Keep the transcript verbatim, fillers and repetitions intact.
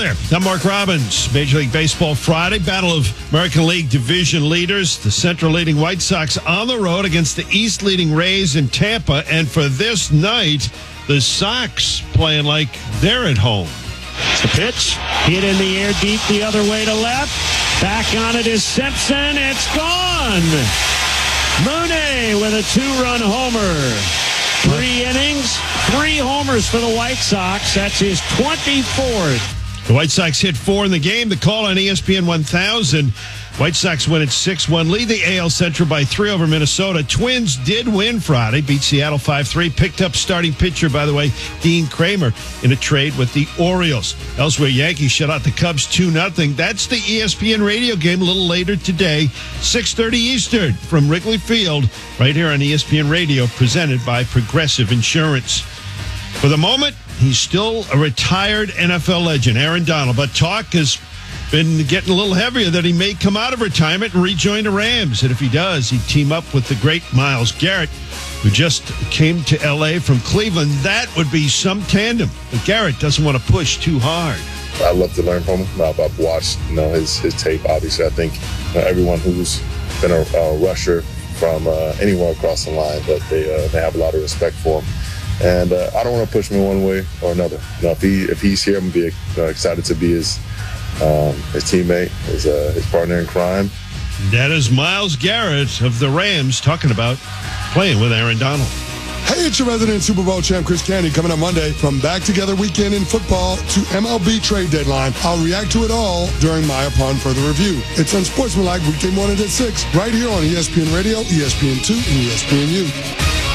there. I'm Mark Robbins. Major League Baseball Friday, Battle of American League division leaders. The Central leading White Sox on the road against the East leading Rays in Tampa. And for this night, the Sox playing like they're at home. It's the pitch. Hit in the air deep the other way to left. Back on it is Simpson. It's gone. Mooney with a two-run homer. Three innings, three homers for the White Sox. That's his twenty-fourth. The White Sox hit four in the game. The call on E S P N one thousand. White Sox win at six one. Lead the A L Central by three over Minnesota. Twins did win Friday. Beat Seattle five three. Picked up starting pitcher, by the way, Dean Kramer, in a trade with the Orioles. Elsewhere, Yankees shut out the Cubs two nothing. That's the E S P N radio game a little later today, six thirty Eastern from Wrigley Field, right here on E S P N Radio, presented by Progressive Insurance. For the moment, he's still a retired N F L legend, Aaron Donald, but talk has been getting a little heavier that he may come out of retirement and rejoin the Rams. And if he does, he'd team up with the great Myles Garrett, who just came to L A from Cleveland. That would be some tandem. But Garrett doesn't want to push too hard. I love to learn from him. I've, I've watched, you know, his his tape. Obviously, I think you know, everyone who's been a, a rusher from uh, anywhere across the line, that they uh, they have a lot of respect for him. And uh, I don't want to push him one way or another. You know, if he if he's here, I'm gonna be uh, excited to be his. Um, his teammate, his, uh, his partner in crime. That is Myles Garrett of the Rams talking about playing with Aaron Donald. Hey, it's your resident Super Bowl champ, Chris Candy, coming up Monday. From Back Together Weekend in football to M L B trade deadline, I'll react to it all during my Upon Further Review. It's Unsportsmanlike weekday morning at six, right here on E S P N Radio, E S P N two, and E S P N U.